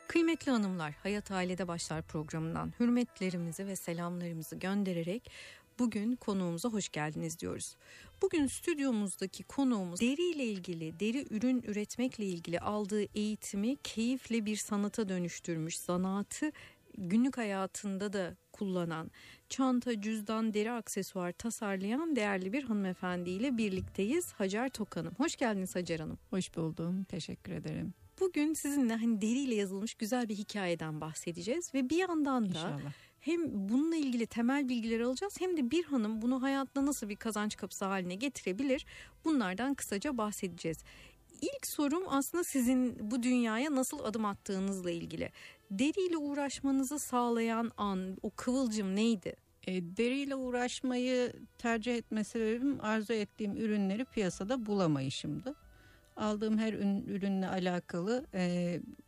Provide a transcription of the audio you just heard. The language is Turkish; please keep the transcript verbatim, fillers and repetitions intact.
Kıymetli hanımlar, Hayat Ailede Başlar programından hürmetlerimizi ve selamlarımızı göndererek bugün konuğumuza hoş geldiniz diyoruz. Bugün stüdyomuzdaki konuğumuz deriyle ilgili, deri ürün üretmekle ilgili aldığı eğitimi keyifle bir sanata dönüştürmüş, zanaatı günlük hayatında da kullanan, çanta, cüzdan, deri aksesuar tasarlayan değerli bir hanımefendiyle birlikteyiz. Hacer Tok Hanım. Hoş geldiniz Hacer Hanım. Hoş buldum. Teşekkür ederim. Bugün sizinle hani deriyle yazılmış güzel bir hikayeden bahsedeceğiz ve bir yandan da İnşallah. hem bununla ilgili temel bilgiler alacağız hem de bir hanım bunu hayatta nasıl bir kazanç kapısı haline getirebilir, bunlardan kısaca bahsedeceğiz. İlk sorum aslında sizin bu dünyaya nasıl adım attığınızla ilgili. Deriyle uğraşmanızı sağlayan an, o kıvılcım neydi? E, deriyle uğraşmayı tercih etme sebebim arzu ettiğim ürünleri piyasada bulamayışımdı. Aldığım her ürünle alakalı e,